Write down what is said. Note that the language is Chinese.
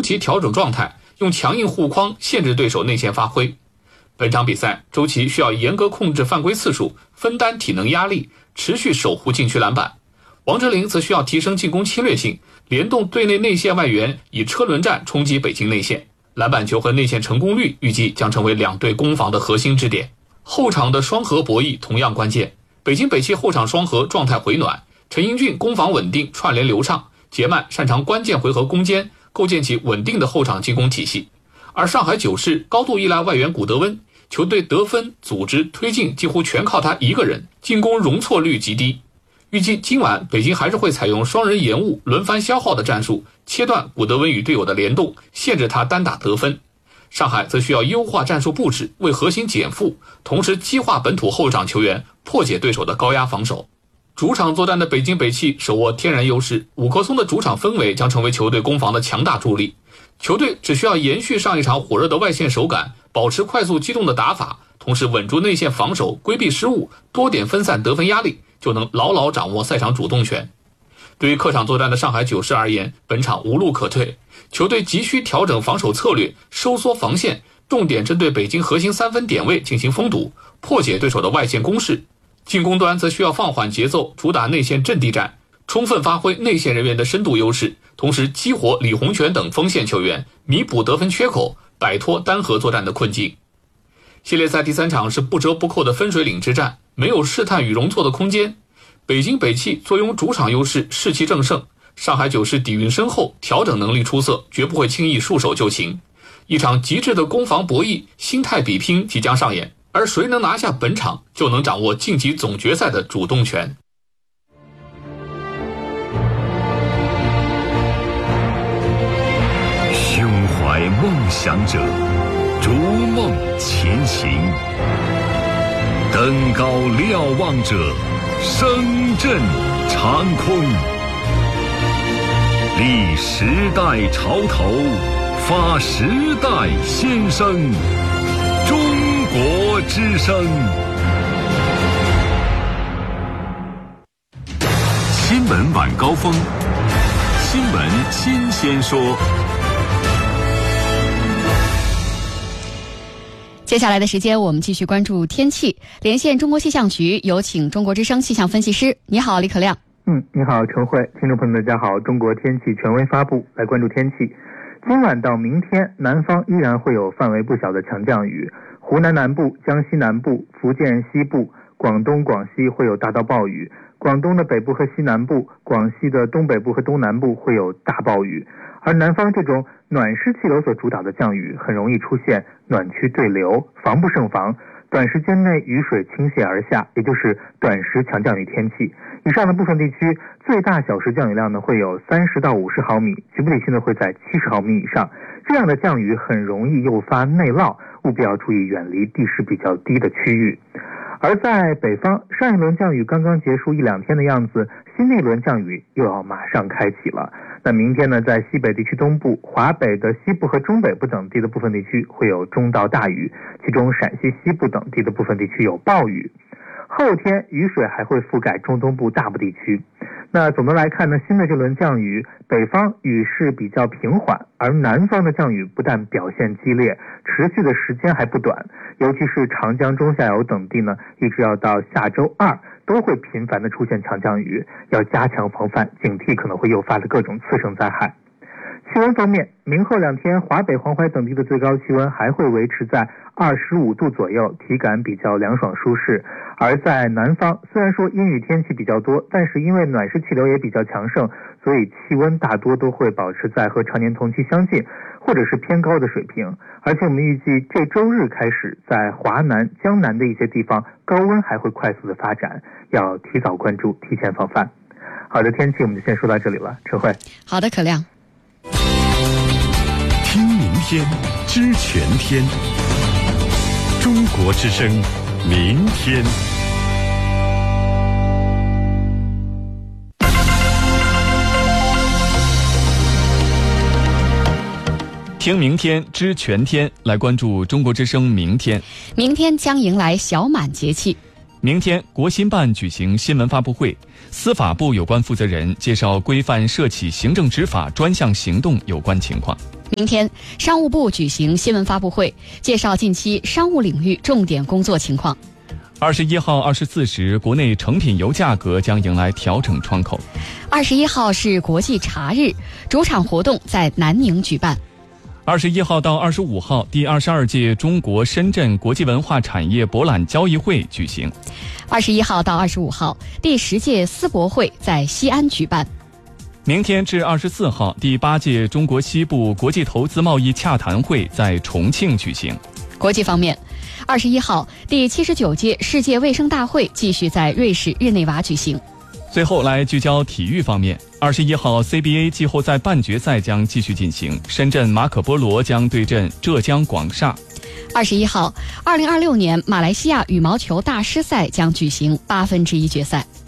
其调整状态，用强硬护框限制对手内线发挥。本场比赛，周琦需要严格控制犯规次数，分担体能压力，持续守护禁区篮板。王哲林则需要提升进攻侵略性，联动队内内线外援，以车轮战冲击北京内线。篮板球和内线成功率预计将成为两队攻防的核心支点。后场的双核博弈同样关键。北京北汽后场双核状态回暖，陈英俊攻防稳定，串联流畅，杰曼擅长关键回合攻坚，构建起稳定的后场进攻体系。而上海九世高度依赖外援古德温，球队得分、组织、推进几乎全靠他一个人，进攻容错率极低。预计今晚北京还是会采用双人延误、轮番消耗的战术，切断古德温与队友的联动，限制他单打得分。上海则需要优化战术布置，为核心减负，同时激化本土后场球员，破解对手的高压防守。主场作战的北京北汽手握天然优势，五棵松的主场氛围将成为球队攻防的强大助力。球队只需要延续上一场火热的外线手感，保持快速机动的打法，同时稳住内线防守，规避失误，多点分散得分压力，就能牢牢掌握赛场主动权。对于客场作战的上海九世而言，本场无路可退，球队急需调整防守策略，收缩防线，重点针对北京核心三分点位进行封堵，破解对手的外线攻势。进攻端则需要放缓节奏，主打内线阵地战，充分发挥内线人员的深度优势，同时激活李洪权等锋线球员，弥补得分缺口，摆脱单核作战的困境。系列赛第3场是不折不扣的分水岭之战，没有试探与容错的空间。北京北汽坐拥主场优势，士气正盛，上海九世底蕴深厚，调整能力出色，绝不会轻易束手就擒。一场极致的攻防博弈，心态比拼即将上演，而谁能拿下本场，就能掌握晋级总决赛的主动权。 胸怀梦想者，逐梦前行，登高瞭望者，声震长空。立时代潮头，发时代先声，中国之声。新闻晚高峰，新闻新鲜说。 接下来的时间，我们继续关注天气。连线中国气象局，有请中国之声气象分析师。你好，李可亮。 你好，陈慧，听众朋友们，大家好。中国天气权威发布，来关注天气。今晚到明天，南方依然会有范围不小的强降雨，湖南南部、江西南部、福建西部、广东、广西会有大到暴雨，广东的北部和西南部、广西的东北部和东南部会有大暴雨。而南方这种暖湿气流所主导的降雨，很容易出现暖区对流，防不胜防，短时间内雨水倾泻而下，也就是短时强降雨天气。以上的部分地区最大小时降雨量呢会有30到50毫米，局部地区呢会在70毫米以上。这样的降雨很容易诱发内涝，务必要注意远离地势比较低的区域。而在北方，上一轮降雨刚刚结束1-2天的样子，新的一轮降雨又要马上开启了。那明天呢，在西北地区东部、华北的西部和中北部等地的部分地区会有中到大雨，其中陕西西部等地的部分地区有暴雨。后天雨水还会覆盖中东部大部地区。那总的来看呢，新的这轮降雨，北方雨势比较平缓，而南方的降雨不但表现激烈，持续的时间还不短，尤其是长江中下游等地呢，一直要到下周2都会频繁的出现强降雨，要加强防范，警惕可能会诱发的各种次生灾害。气温方面，明后2天华北、黄淮等地的最高气温还会维持在25度左右，体感比较凉爽舒适。而在南方，虽然说阴雨天气比较多，但是因为暖湿气流也比较强盛，所以气温大多都会保持在和常年同期相近或者是偏高的水平。而且我们预计这周日开始，在华南、江南的一些地方，高温还会快速的发展，要提早关注，提前防范。好的，天气我们就先说到这里了，陈慧。 好的，可亮。 听明天，知全天。中国之声，明天。 听明天，知全天，来关注中国之声明天。 明天将迎来小满节气。 明天，国新办举行新闻发布会，司法部有关负责人介绍规范涉企行政执法专项行动有关情况。 明天，商务部举行新闻发布会，介绍近期商务领域重点工作情况。 21号24时，国内成品油价格将迎来调整窗口。 21号是国际茶日，主场活动在南宁举办。 21号到25号，第22届中国深圳国际文化产业博览交易会举行。 21号到25号，第10届思博会在西安举办。 明天至24号，第8届中国西部国际投资贸易洽谈会在重庆举行。 国际方面，21号，第79届世界卫生大会继续在瑞士日内瓦举行。 最后来聚焦体育方面，21号 CBA 季后赛半决赛将继续进行，深圳马可波罗将对阵浙江广厦。 21号，2026年马来西亚羽毛球大师赛将举行1/8决赛。